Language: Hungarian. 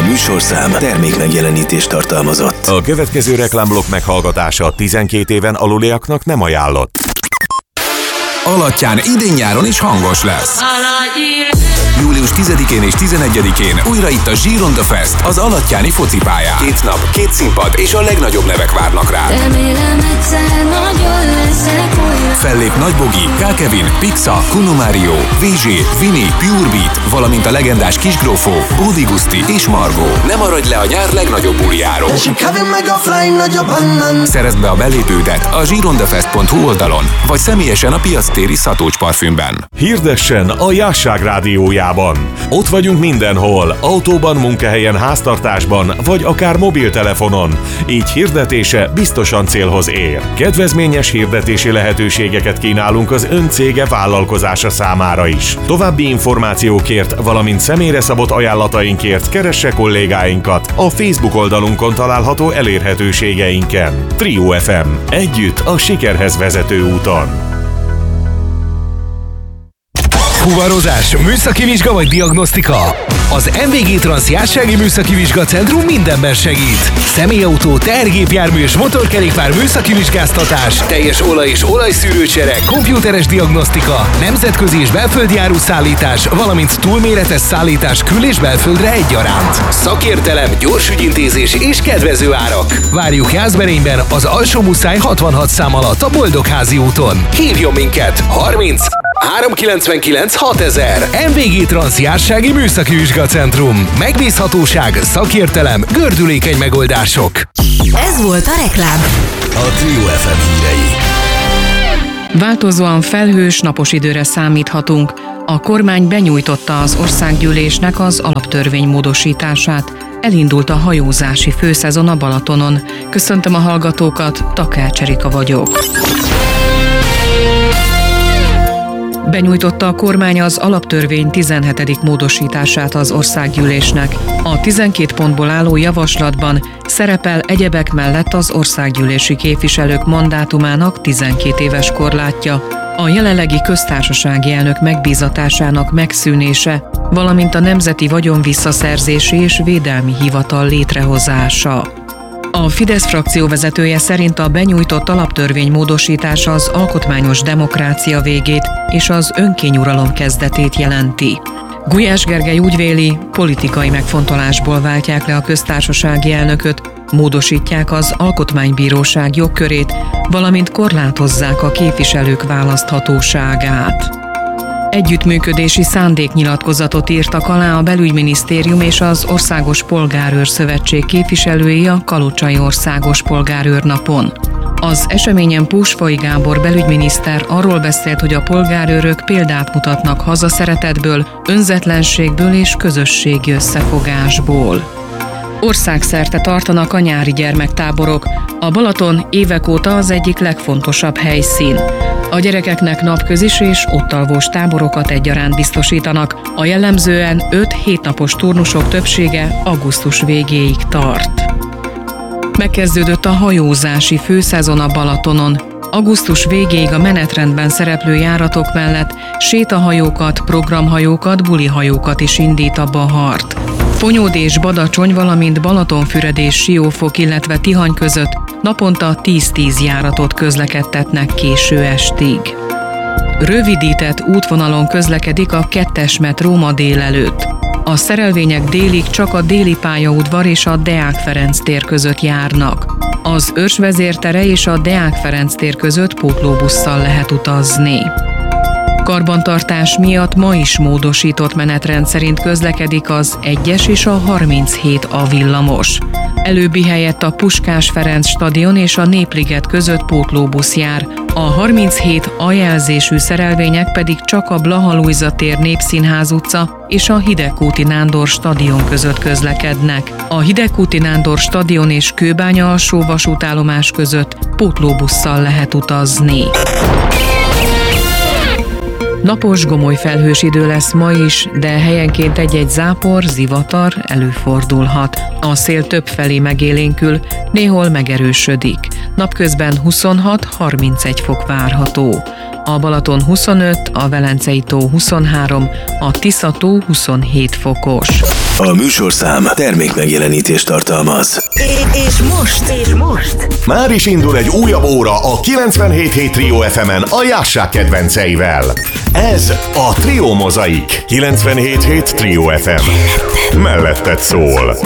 műsorszám termék megjelenítést tartalmazott. A következő reklámblokk meghallgatása 12 éven aluliaknak nem ajánlott. Alattyán idén-nyáron is hangos lesz. Július 10-én és 11-én újra itt a Gironda Fest, az alattyáni focipályán. 2 nap, 2 színpad és a legnagyobb nevek várnak rá. Fellép Nagy Bogi, K. Kevin, Pixa, Kuno Mario, VG, Vini, Pure Beat, valamint a legendás Kisgrófó, Bódi Guszti és Margó. Ne maradj le a nyár legnagyobb bulijáról. Szerezd be a belépődet a girondafest.hu oldalon, vagy személyesen a piactéri Szatócs parfümben. Hirdessen a Jásság rádiójában. Ott vagyunk mindenhol, autóban, munkahelyen, háztartásban, vagy akár mobiltelefonon. Így hirdetése biztosan célhoz ér. Kedvezményes hirdetési lehetőségeket kínálunk az ön cége vállalkozása számára is. További információkért, valamint személyre szabott ajánlatainkért keresse kollégáinkat a Facebook oldalunkon található elérhetőségeinken. Trio FM. Együtt a sikerhez vezető úton. Fuvarozás, műszaki vizsga vagy diagnosztika? Az MVG Trans Jássági Műszaki Vizsgacentrum mindenben segít. Személyautó, tehergépjármű és motorkerékpár műszaki vizsgáztatás, teljes olaj- és olajszűrőcsere, komputeres diagnosztika, nemzetközi és belföldi áruszállítás, valamint túlméretes szállítás kül- és belföldre egyaránt. Szakértelem, gyors ügyintézés és kedvező árak. Várjuk Jászberényben az Alsó-Muszáj 66 szám alatt a Boldogházi úton. Hívjon minket! 30 399 6000. MVG Trans Jássági Műszaki Vizsgacentrum. Megbízhatóság, szakértelem, gördülékeny megoldások. Ez volt a reklám. A Trio FM hírei. Változóan felhős, napos időre számíthatunk. A kormány benyújtotta az országgyűlésnek az alaptörvény módosítását. Elindult a hajózási főszezon a Balatonon. Köszöntöm a hallgatókat, Takács Erika vagyok. Benyújtotta a kormány az alaptörvény 17. módosítását az országgyűlésnek. A 12 pontból álló javaslatban szerepel egyebek mellett az országgyűlési képviselők mandátumának 12 éves korlátja, a jelenlegi köztársasági elnök megbízatásának megszűnése, valamint a Nemzeti Vagyonvisszaszerzési és Védelmi Hivatal létrehozása. A Fidesz frakció vezetője szerint a benyújtott alaptörvény módosítása az alkotmányos demokrácia végét és az önkényuralom kezdetét jelenti. Gulyás Gergely úgy véli, politikai megfontolásból váltják le a köztársasági elnököt, módosítják az alkotmánybíróság jogkörét, valamint korlátozzák a képviselők választhatóságát. Együttműködési szándéknyilatkozatot írtak alá a Belügyminisztérium és az Országos Polgárőr Szövetség képviselői a Kalocsai Országos Polgárőrnapon. Az eseményen Púsfai Gábor belügyminiszter arról beszélt, hogy a polgárőrök példát mutatnak hazaszeretetből, önzetlenségből és közösségi összefogásból. Országszerte tartanak a nyári gyermektáborok. A Balaton évek óta az egyik legfontosabb helyszín. A gyerekeknek napközis és ottalvós táborokat egyaránt biztosítanak. A jellemzően 5-7 napos turnusok többsége augusztus végéig tart. Megkezdődött a hajózási főszezon a Balatonon. Augusztus végéig a menetrendben szereplő járatok mellett sétahajókat, programhajókat, bulihajókat is indít a Bahart. Fonyód és Badacsony, valamint Balatonfüred és Siófok, illetve Tihany között naponta 10-10 járatot közlekedtetnek késő estig. Rövidített útvonalon közlekedik a 2-es metró ma délelőtt. A szerelvények délig csak a déli pályaudvar és a Deák Ferenc tér között járnak. Az Őrsvezér tere és a Deák Ferenc tér között pótlóbusszal lehet utazni. Karbantartás miatt ma is módosított menetrend szerint közlekedik az 1-es és a 37A villamos. Előbbi helyett a Puskás Ferenc stadion és a Népliget között pótlóbusz jár. A 37 A-jelzésű szerelvények pedig csak a Blaha Lujza tér, Népszínház utca és a Hidegkúti Nándor stadion között közlekednek. A Hidegkúti Nándor stadion és Kőbánya alsó vasútállomás között pótlóbusszal lehet utazni. Napos, gomoly felhős idő lesz ma is, de helyenként egy-egy zápor, zivatar előfordulhat. A szél többfelé megélénkül, néhol megerősödik. Napközben 26-31 fok várható. A Balaton 25, a Velencei tó 23, a Tisza tó 27 fokos. A műsorszám termékmegjelenítést tartalmaz. És most. Már is indul egy újabb óra a 97.7 Trio FM-en a Jássák kedvenceivel. Ez a Trio Mozaik. 97.7 Trio FM. Melletted szól.